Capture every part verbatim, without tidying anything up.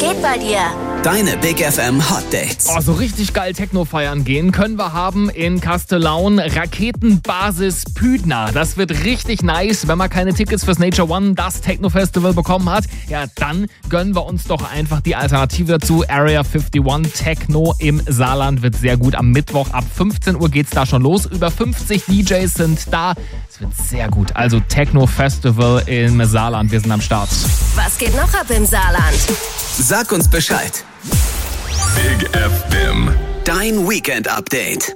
geht bei dir? Deine Big F M Hot Dates. Oh, so richtig geil Techno feiern gehen können wir haben in Castellaun. Raketenbasis Püdner. Das wird richtig nice. Wenn man keine Tickets fürs Nature One, das Techno Festival bekommen hat, ja, dann gönnen wir uns doch einfach die Alternative dazu. Area einundfünfzig Techno im Saarland wird sehr gut. Am Mittwoch ab fünfzehn Uhr geht's da schon los. Über fünfzig D Js sind da. Es wird sehr gut. Also Techno Festival im Saarland. Wir sind am Start. Was geht noch ab im Saarland? Sag uns Bescheid. Big F M. Dein Weekend-Update.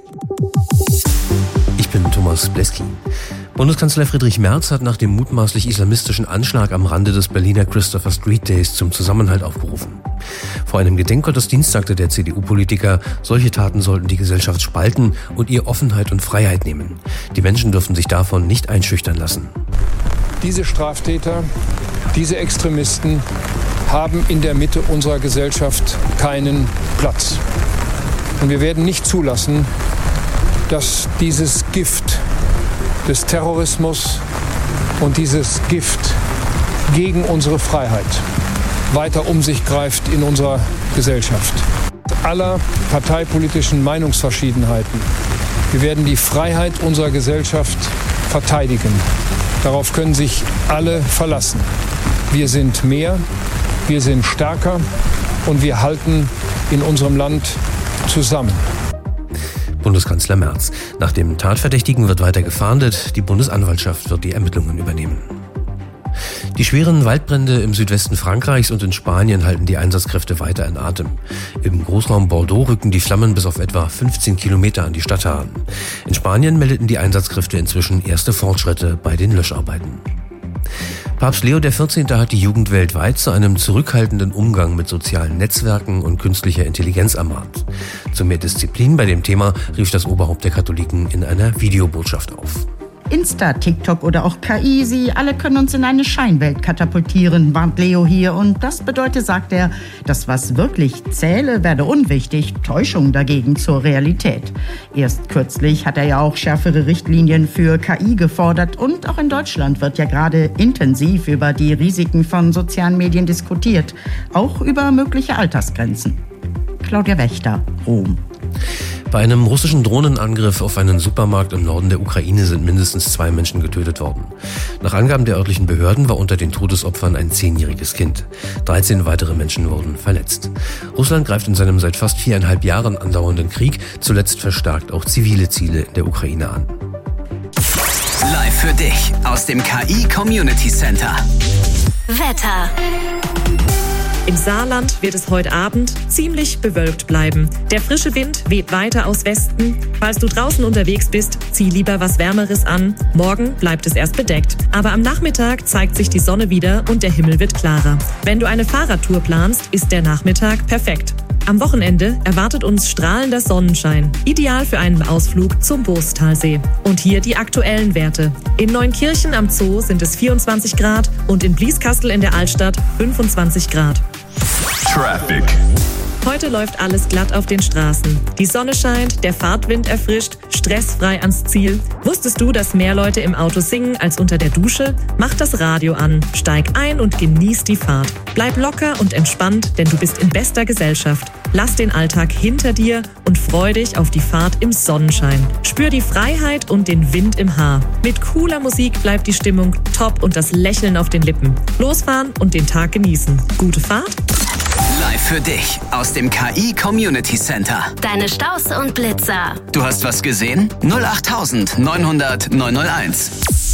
Ich bin Thomas Bleski. Bundeskanzler Friedrich Merz hat nach dem mutmaßlich islamistischen Anschlag am Rande des Berliner Christopher Street Days zum Zusammenhalt aufgerufen. Vor einem Gedenkgottesdienst sagte der C D U-Politiker, solche Taten sollten die Gesellschaft spalten und ihr Offenheit und Freiheit nehmen. Die Menschen dürfen sich davon nicht einschüchtern lassen. Diese Straftäter, diese Extremisten haben in der Mitte unserer Gesellschaft keinen Platz. Und wir werden nicht zulassen, dass dieses Gift des Terrorismus und dieses Gift gegen unsere Freiheit weiter um sich greift in unserer Gesellschaft. Aller parteipolitischen Meinungsverschiedenheiten. Wir werden die Freiheit unserer Gesellschaft verteidigen. Darauf können sich alle verlassen. Wir sind mehr, wir sind stärker und wir halten in unserem Land zusammen. Bundeskanzler Merz. Nach dem Tatverdächtigen wird weiter gefahndet. Die Bundesanwaltschaft wird die Ermittlungen übernehmen. Die schweren Waldbrände im Südwesten Frankreichs und in Spanien halten die Einsatzkräfte weiter in Atem. Im Großraum Bordeaux rücken die Flammen bis auf etwa fünfzehn Kilometer an die Stadt heran. In Spanien meldeten die Einsatzkräfte inzwischen erste Fortschritte bei den Löscharbeiten. Papst Leo der vierzehnte hat die Jugend weltweit zu einem zurückhaltenden Umgang mit sozialen Netzwerken und künstlicher Intelligenz ermahnt. Zu mehr Disziplin bei dem Thema rief das Oberhaupt der Katholiken in einer Videobotschaft auf. Insta, TikTok oder auch K I, sie alle können uns in eine Scheinwelt katapultieren, warnt Leo hier. Und das bedeutet, sagt er, das, was wirklich zähle, werde unwichtig, Täuschung dagegen zur Realität. Erst kürzlich hat er ja auch schärfere Richtlinien für K I gefordert. Und auch in Deutschland wird ja gerade intensiv über die Risiken von sozialen Medien diskutiert. Auch über mögliche Altersgrenzen. Claudia Wächter, Rom. Bei einem russischen Drohnenangriff auf einen Supermarkt im Norden der Ukraine sind mindestens zwei Menschen getötet worden. Nach Angaben der örtlichen Behörden war unter den Todesopfern ein zehnjähriges Kind. dreizehn weitere Menschen wurden verletzt. Russland greift in seinem seit fast viereinhalb Jahren andauernden Krieg zuletzt verstärkt auch zivile Ziele in der Ukraine an. Live für dich aus dem K I Community Center. Wetter. Im Saarland wird es heute Abend ziemlich bewölkt bleiben. Der frische Wind weht weiter aus Westen. Falls du draußen unterwegs bist, zieh lieber was Wärmeres an. Morgen bleibt es erst bedeckt. Aber am Nachmittag zeigt sich die Sonne wieder und der Himmel wird klarer. Wenn du eine Fahrradtour planst, ist der Nachmittag perfekt. Am Wochenende erwartet uns strahlender Sonnenschein. Ideal für einen Ausflug zum Boostalsee. Und hier die aktuellen Werte. In Neunkirchen am Zoo sind es vierundzwanzig Grad und in Blieskastel in der Altstadt fünfundzwanzig Grad. Traffic. Heute läuft alles glatt auf den Straßen. Die Sonne scheint, der Fahrtwind erfrischt, stressfrei ans Ziel. Wusstest du, dass mehr Leute im Auto singen als unter der Dusche? Mach das Radio an, steig ein und genieß die Fahrt. Bleib locker und entspannt, denn du bist in bester Gesellschaft. Lass den Alltag hinter dir und freu dich auf die Fahrt im Sonnenschein. Spür die Freiheit und den Wind im Haar. Mit cooler Musik bleibt die Stimmung top und das Lächeln auf den Lippen. Losfahren und den Tag genießen. Gute Fahrt. Live für dich aus dem K I Community Center. Deine Staus und Blitzer. Du hast was gesehen? null acht neunhundert neunhunderт neunhunderteins.